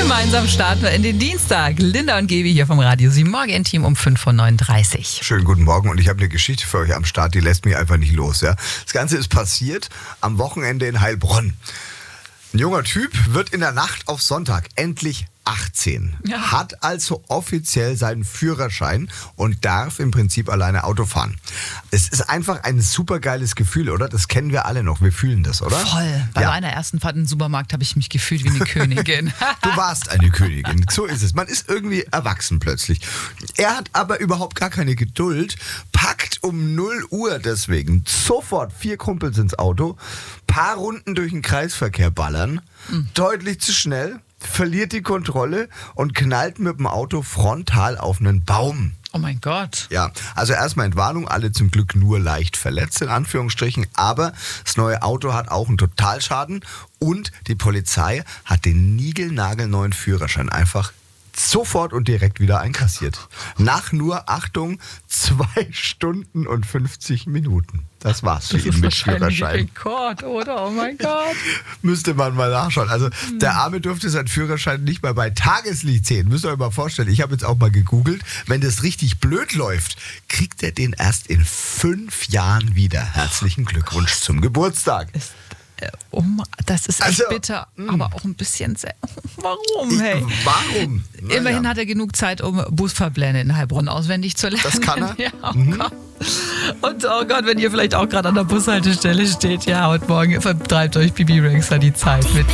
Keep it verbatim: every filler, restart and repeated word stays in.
Gemeinsam starten wir in den Dienstag. Linda und Gebi hier vom Radio sieben Morgen-Team um fünf Uhr neununddreißig. Schönen guten Morgen und ich habe eine Geschichte für euch am Start, die lässt mich einfach nicht los. Ja? Das Ganze ist passiert am Wochenende in Heilbronn. Ein junger Typ wird in der Nacht auf Sonntag endlich achtzehn, ja. Hat also offiziell seinen Führerschein und darf im Prinzip alleine Auto fahren. Es ist einfach ein supergeiles Gefühl, oder? Das kennen wir alle noch, wir fühlen das, oder? Voll. Bei ja. meiner ersten Fahrt in den Supermarkt habe ich mich gefühlt wie eine Königin. Du warst eine Königin, so ist es. Man ist irgendwie erwachsen plötzlich. Er hat aber überhaupt gar keine Geduld, packt um null Uhr deswegen sofort vier Kumpels ins Auto, paar Runden durch den Kreisverkehr ballern, mhm. deutlich zu schnell, verliert die Kontrolle und knallt mit dem Auto frontal auf einen Baum. Oh mein Gott. Ja, also erstmal Entwarnung, alle zum Glück nur leicht verletzt, in Anführungsstrichen, aber das neue Auto hat auch einen Totalschaden und die Polizei hat den niegelnagelneuen Führerschein einfach sofort und direkt wieder einkassiert. Nach nur, Achtung, zwei Stunden und fünfzig Minuten. Das war's für das ihn mit Führerschein. Rekord, oder? Oh mein Gott. Müsste man mal nachschauen. Also hm. der Arme durfte seinen Führerschein nicht mal bei Tageslicht sehen. Müsst ihr euch mal vorstellen. Ich habe jetzt auch mal gegoogelt. Wenn das richtig blöd läuft, kriegt er den erst in fünf Jahren wieder. Herzlichen Glückwunsch oh zum Geburtstag. Ist Um, das ist echt also, bitter, mh. aber auch ein bisschen sehr. Warum, hey? Warum? Na, Immerhin ja. hat er genug Zeit, um Busfahrpläne in Heilbronn auswendig zu lernen. Das kann er. Ja, oh mhm. Gott. Und oh Gott, wenn ihr vielleicht auch gerade an der Bushaltestelle steht, ja, heute Morgen vertreibt euch Bibi Rexha die Zeit mit